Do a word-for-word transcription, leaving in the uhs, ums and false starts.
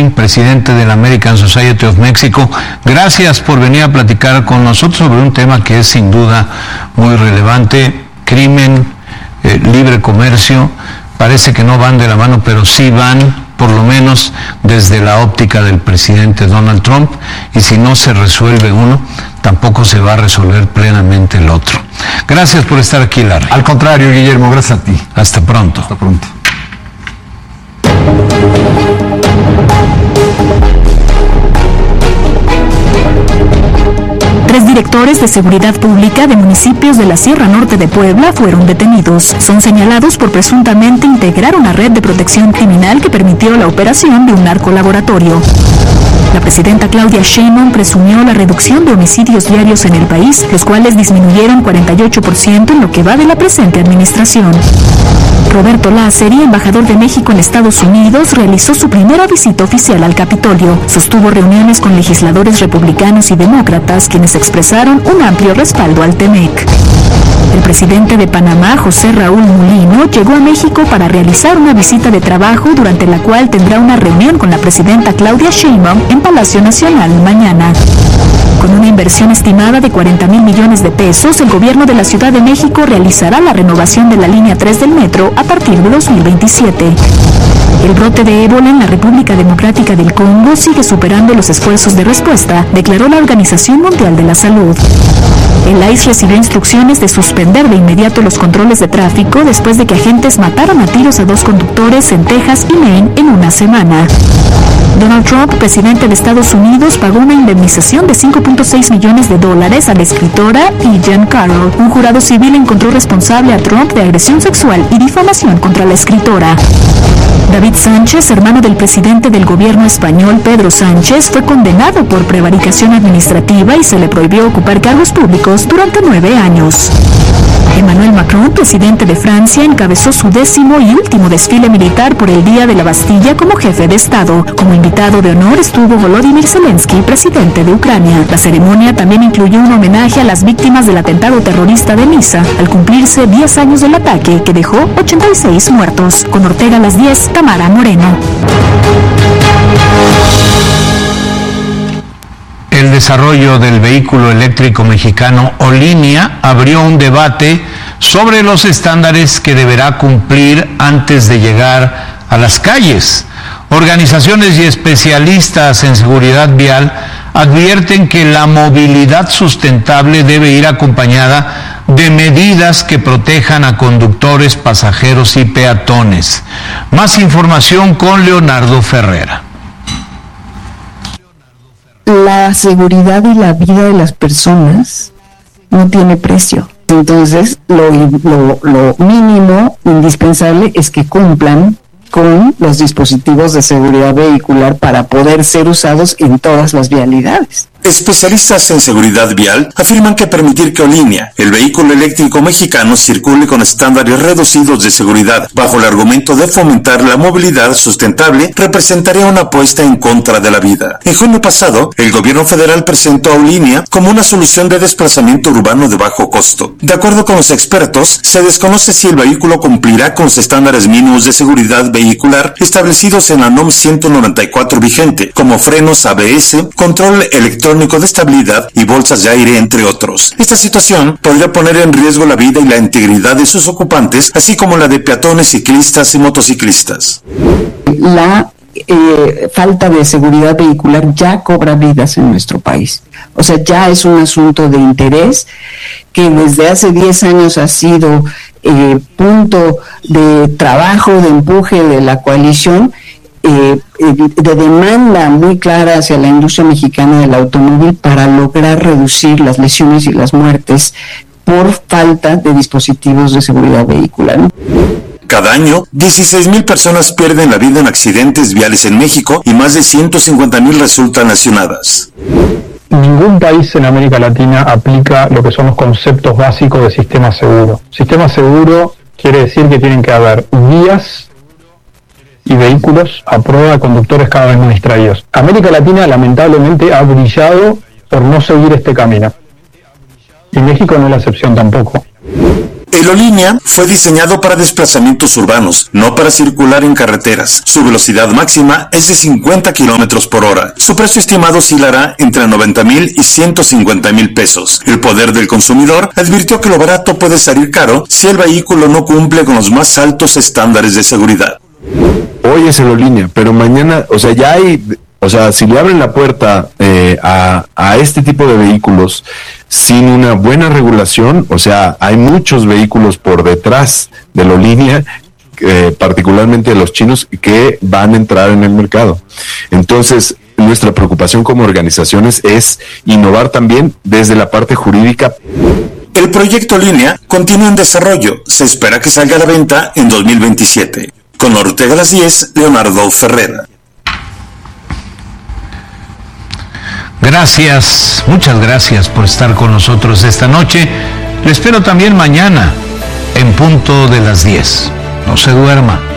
Sheinbaum, presidente de la American Society of Mexico, gracias por venir a platicar con nosotros sobre un tema que es sin duda muy relevante: crimen, eh, libre comercio. Parece que no van de la mano, pero sí van, por lo menos desde la óptica del presidente Donald Trump, y si no se resuelve uno, tampoco se va a resolver plenamente el otro. Gracias por estar aquí, Larry. Al contrario, Guillermo, gracias a ti. Hasta pronto. Hasta pronto. Tres directores de seguridad pública de municipios de la Sierra Norte de Puebla fueron detenidos. Son señalados por presuntamente integrar una red de protección criminal que permitió la operación de un narcolaboratorio. La presidenta Claudia Sheinbaum presumió la reducción de homicidios diarios en el país, los cuales disminuyeron cuarenta y ocho por ciento en lo que va de la presente administración. Roberto Lázari, embajador de México en Estados Unidos, realizó su primera visita oficial al Capitolio. Sostuvo reuniones con legisladores republicanos y demócratas, quienes expresaron un amplio respaldo al TEMEC. El presidente de Panamá, José Raúl Mulino, llegó a México para realizar una visita de trabajo, durante la cual tendrá una reunión con la presidenta Claudia Sheinbaum en Palacio Nacional mañana. Con una inversión estimada de cuarenta mil millones de pesos, el gobierno de la Ciudad de México realizará la renovación de la línea tres del metro a partir de dos mil veintisiete. El brote de ébola en la República Democrática del Congo sigue superando los esfuerzos de respuesta, declaró la Organización Mundial de la Salud. El I C E recibió instrucciones de suspender de inmediato los controles de tráfico después de que agentes mataron a tiros a dos conductores en Texas y Maine en una semana. Donald Trump, presidente de Estados Unidos, pagó una indemnización de cinco punto seis millones de dólares a la escritora E. Jean Carroll. Un jurado civil encontró responsable a Trump de agresión sexual y difamación contra la escritora. David Sánchez, hermano del presidente del gobierno español Pedro Sánchez, fue condenado por prevaricación administrativa y se le prohibió ocupar cargos públicos durante nueve años. Emmanuel Macron, presidente de Francia, encabezó su décimo y último desfile militar por el Día de la Bastilla como jefe de Estado. Como invitado de honor estuvo Volodymyr Zelensky, presidente de Ucrania. La ceremonia también incluyó un homenaje a las víctimas del atentado terrorista de Niza, al cumplirse diez años del ataque que dejó ochenta y seis muertos. Con Ortega a las diez, Tamara Moreno. El desarrollo del vehículo eléctrico mexicano Olinea abrió un debate sobre los estándares que deberá cumplir antes de llegar a las calles. Organizaciones y especialistas en seguridad vial advierten que la movilidad sustentable debe ir acompañada de medidas que protejan a conductores, pasajeros y peatones. Más información con Leonardo Ferrera. La seguridad y la vida de las personas no tiene precio. Entonces, lo, lo, lo mínimo indispensable es que cumplan con los dispositivos de seguridad vehicular para poder ser usados en todas las vialidades. Especialistas en seguridad vial afirman que permitir que Olinea, el vehículo eléctrico mexicano, circule con estándares reducidos de seguridad bajo el argumento de fomentar la movilidad sustentable representaría una apuesta en contra de la vida. En junio pasado, el gobierno federal presentó a Olinea como una solución de desplazamiento urbano de bajo costo. De acuerdo con los expertos, se desconoce si el vehículo cumplirá con los estándares mínimos de seguridad vehicular establecidos en la NOM ciento noventa y cuatro vigente, como frenos A B S, control electrónico de estabilidad y bolsas de aire, entre otros. Esta situación podría poner en riesgo la vida y la integridad de sus ocupantes, así como la de peatones, ciclistas y motociclistas. La eh, falta de seguridad vehicular ya cobra vidas en nuestro país. O sea, ya es un asunto de interés que desde hace diez años ha sido eh, punto de trabajo, de empuje de la coalición, Eh, de demanda muy clara hacia la industria mexicana del automóvil para lograr reducir las lesiones y las muertes por falta de dispositivos de seguridad vehicular, ¿no? Cada año, dieciséis mil personas pierden la vida en accidentes viales en México y más de ciento cincuenta mil resultan lesionadas. Ningún país en América Latina aplica lo que son los conceptos básicos de sistema seguro. Sistema seguro quiere decir que tienen que haber vías y vehículos a prueba de conductores cada vez más distraídos. América Latina lamentablemente ha brillado por no seguir este camino. Y México no es la excepción tampoco. El Olinia fue diseñado para desplazamientos urbanos, no para circular en carreteras. Su velocidad máxima es de cincuenta kilómetros por hora. Su precio estimado oscilará entre noventa mil y ciento cincuenta mil pesos. El Poder del Consumidor advirtió que lo barato puede salir caro si el vehículo no cumple con los más altos estándares de seguridad. Hoy es el Olinia, pero mañana, o sea, ya hay... O sea, si le abren la puerta eh, a, a este tipo de vehículos sin una buena regulación, o sea, hay muchos vehículos por detrás de la línea, eh, particularmente los chinos, que van a entrar en el mercado. Entonces, nuestra preocupación como organizaciones es innovar también desde la parte jurídica. El proyecto Línea continúa en desarrollo. Se espera que salga a la venta en dos mil veintisiete. Con Ortega a las diez, Leonardo Ferrera. Gracias, muchas gracias por estar con nosotros esta noche. Le espero también mañana, en punto de las diez. No se duerma.